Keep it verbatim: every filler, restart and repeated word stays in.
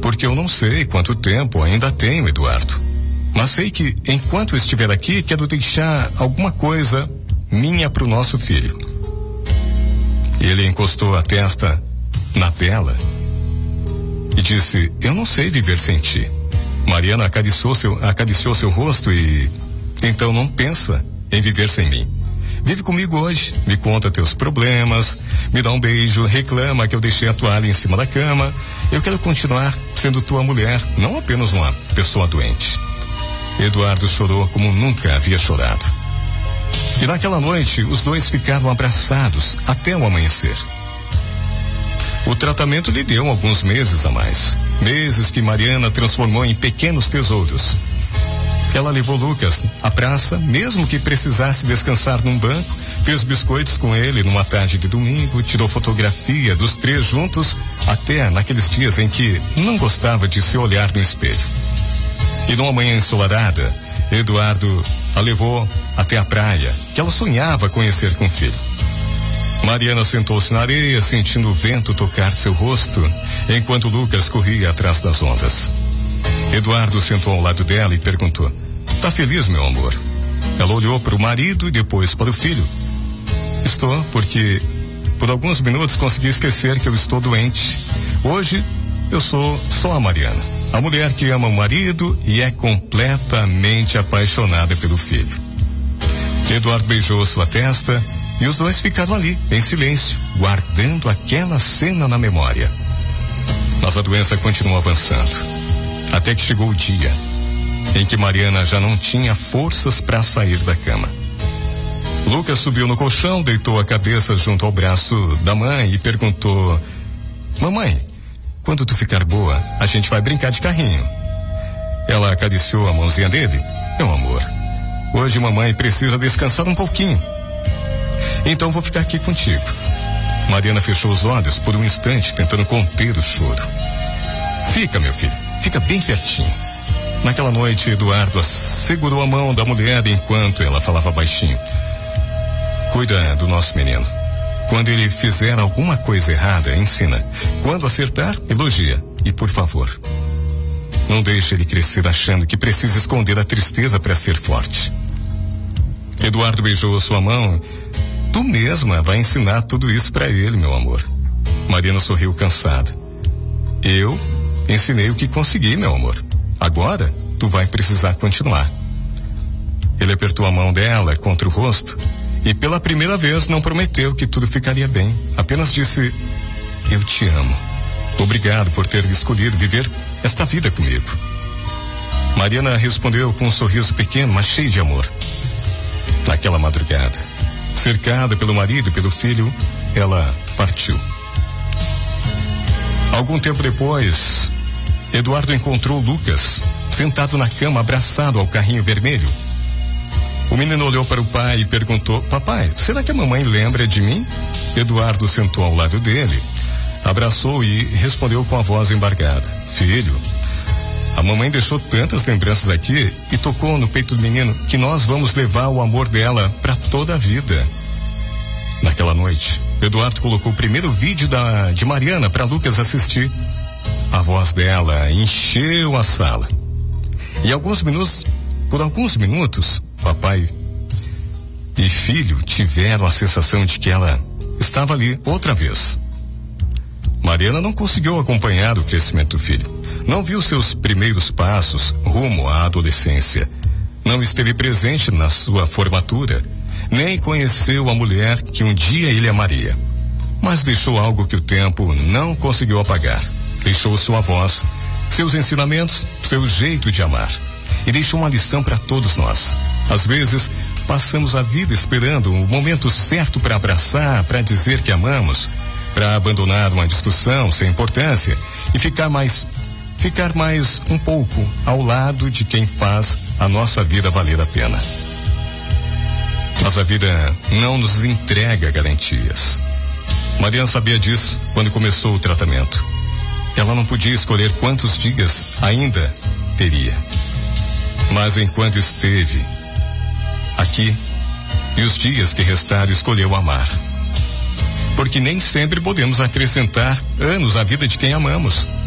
porque eu não sei quanto tempo ainda tenho, Eduardo. Mas sei que enquanto eu estiver aqui, quero deixar alguma coisa minha para o nosso filho. Ele encostou a testa na dela e disse: eu não sei viver sem ti. Mariana acariciou seu, acariciou seu rosto e... então não pensa em viver sem mim. Vive comigo hoje, me conta teus problemas, me dá um beijo, reclama que eu deixei a toalha em cima da cama. Eu quero continuar sendo tua mulher, não apenas uma pessoa doente. Eduardo chorou como nunca havia chorado. E naquela noite, os dois ficaram abraçados até o amanhecer. O tratamento lhe deu alguns meses a mais. Meses que Mariana transformou em pequenos tesouros. Ela levou Lucas à praça, mesmo que precisasse descansar num banco, fez biscoitos com ele numa tarde de domingo, tirou fotografia dos três juntos, até naqueles dias em que não gostava de se olhar no espelho. E numa manhã ensolarada, Eduardo a levou até a praia, que ela sonhava conhecer com o filho. Mariana sentou-se na areia, sentindo o vento tocar seu rosto, enquanto Lucas corria atrás das ondas. Eduardo sentou ao lado dela e perguntou: tá feliz, meu amor? Ela olhou para o marido e depois para o filho. Estou, porque por alguns minutos consegui esquecer que eu estou doente. Hoje eu sou só a Mariana, a mulher que ama o marido e é completamente apaixonada pelo filho. Eduardo beijou sua testa e os dois ficaram ali, em silêncio, guardando aquela cena na memória. Mas a doença continuou avançando, até que chegou o dia em que Mariana já não tinha forças para sair da cama. Lucas subiu no colchão, deitou a cabeça junto ao braço da mãe e perguntou: mamãe, quando tu ficar boa, a gente vai brincar de carrinho. Ela acariciou a mãozinha dele. Meu amor, hoje mamãe precisa descansar um pouquinho. Então vou ficar aqui contigo. Mariana fechou os olhos por um instante, tentando conter o choro. Fica, meu filho, fica bem pertinho. Naquela noite, Eduardo segurou a mão da mulher enquanto ela falava baixinho: cuida do nosso menino. Quando ele fizer alguma coisa errada, ensina. Quando acertar, elogia. E por favor, não deixe ele crescer achando que precisa esconder a tristeza para ser forte. Eduardo beijou sua mão. Tu mesma vai ensinar tudo isso para ele, meu amor. Mariana sorriu cansada. Eu ensinei o que consegui, meu amor. Agora, tu vai precisar continuar. Ele apertou a mão dela contra o rosto e pela primeira vez não prometeu que tudo ficaria bem. Apenas disse: eu te amo. Obrigado por ter escolhido viver esta vida comigo. Mariana respondeu com um sorriso pequeno, mas cheio de amor. Naquela madrugada, cercada pelo marido e pelo filho, ela partiu. Algum tempo depois, Eduardo encontrou Lucas sentado na cama, abraçado ao carrinho vermelho. O menino olhou para o pai e perguntou: papai, será que a mamãe lembra de mim? Eduardo sentou ao lado dele, abraçou e respondeu com a voz embargada: filho, a mamãe deixou tantas lembranças aqui e tocou no peito do menino que nós vamos levar o amor dela para toda a vida. Naquela noite, Eduardo colocou o primeiro vídeo da, de Mariana para Lucas assistir. A voz dela encheu a sala. E alguns minutos, por alguns minutos, papai e filho tiveram a sensação de que ela estava ali outra vez. Mariana não conseguiu acompanhar o crescimento do filho. Não viu seus primeiros passos rumo à adolescência. Não esteve presente na sua formatura, nem conheceu a mulher que um dia ele amaria. Mas deixou algo que o tempo não conseguiu apagar. Deixou sua voz, seus ensinamentos, seu jeito de amar. E deixou uma lição para todos nós. Às vezes, passamos a vida esperando o momento certo para abraçar, para dizer que amamos, para abandonar uma discussão sem importância e ficar mais, ficar mais um pouco ao lado de quem faz a nossa vida valer a pena. Mas a vida não nos entrega garantias. Mariana sabia disso quando começou o tratamento. Ela não podia escolher quantos dias ainda teria. Mas enquanto esteve aqui, e os dias que restaram, escolheu amar. Porque nem sempre podemos acrescentar anos à vida de quem amamos.